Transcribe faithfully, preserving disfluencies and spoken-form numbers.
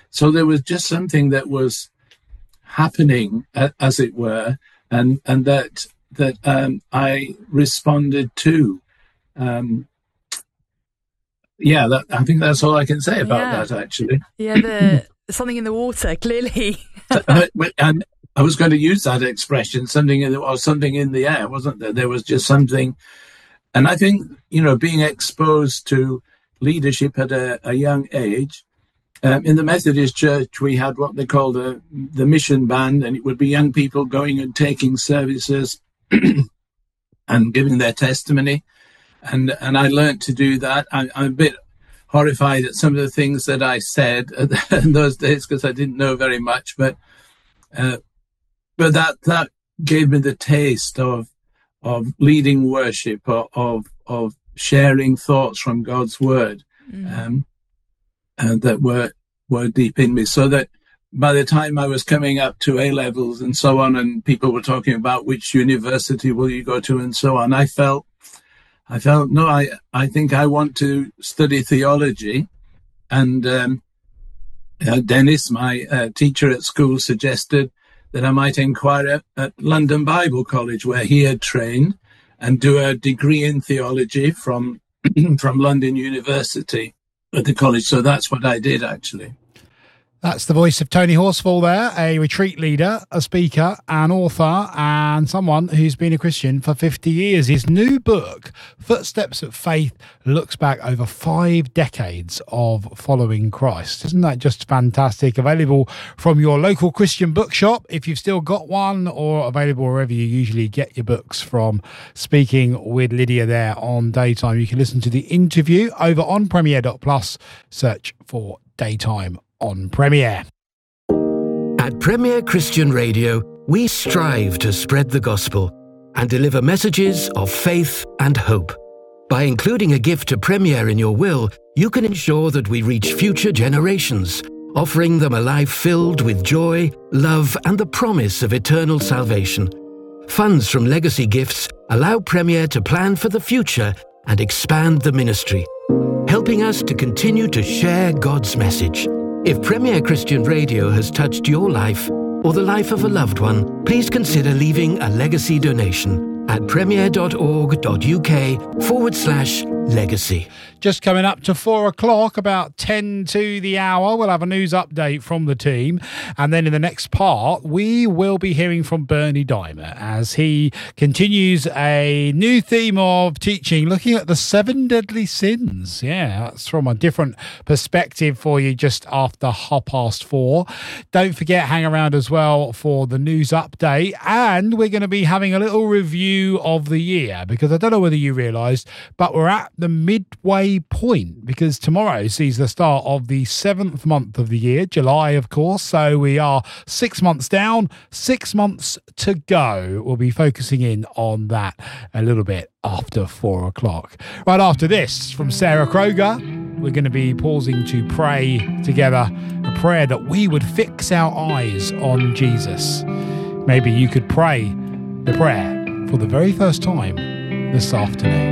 So there was just something that was happening, uh, as it were, and and that that um, I responded to. Um, yeah, that, I think that's all I can say about yeah. that, actually. Yeah, the something in the water, clearly. And I was going to use that expression, something in the, or something in the air, wasn't there? There was just something. And I think, you know, being exposed to leadership at a, a young age, um, in the Methodist Church, we had what they called the, the mission band, and it would be young people going and taking services and giving their testimony. And and I learned to do that. I, I'm a bit horrified at some of the things that I said in those days because I didn't know very much. But uh, but that that gave me the taste of of leading worship, or, of of sharing thoughts from God's word, mm. um, and that were were deep in me. So that by the time I was coming up to A levels and so on, and people were talking about which university will you go to and so on, I felt. I felt, no, I, I think I want to study theology. And um, uh, Dennis, my uh, teacher at school, suggested that I might inquire at, at London Bible College, where he had trained, and do a degree in theology from from London University at the college. So that's what I did, actually. That's the voice of Tony Horsfall there, a retreat leader, a speaker, an author, and someone who's been a Christian for fifty years. His new book, Footsteps of Faith, looks back over five decades of following Christ. Isn't that just fantastic? Available from your local Christian bookshop, if you've still got one, or available wherever you usually get your books from. Speaking with Lydia there on Daytime. You can listen to the interview over on Premier dot plus. Search for Daytime on Premier. At Premier Christian Radio, we strive to spread the gospel and deliver messages of faith and hope. By including a gift to Premier in your will, you can ensure that we reach future generations, offering them a life filled with joy, love, and the promise of eternal salvation. Funds from legacy gifts allow Premier to plan for the future and expand the ministry, helping us to continue to share God's message. If Premier Christian Radio has touched your life or the life of a loved one, please consider leaving a legacy donation at premier.org.uk forward slash legacy. Just coming up to four o'clock, about ten to the hour, we'll have a news update from the team. And then in the next part, we will be hearing from Bernie Dimer as he continues a new theme of teaching, looking at the seven deadly sins. Yeah, that's from a different perspective for you just after half past four. Don't forget, hang around as well for the news update. And we're going to be having a little review of the year, because I don't know whether you realised, but we're at the midway point, because tomorrow sees the start of the seventh month of the year, July, of course. So we are six months down, six months to go. We'll be focusing in on that a little bit after four o'clock. Right after this, from Sarah Kroger, we're going to be pausing to pray together, a prayer that we would fix our eyes on Jesus. Maybe you could pray the prayer for the very first time this afternoon.